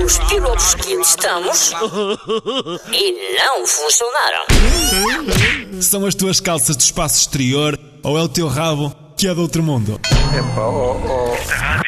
os pilotos que enlistamos e não funcionaram. São as tuas calças do espaço exterior ou é o teu rabo que é do outro mundo? Epá,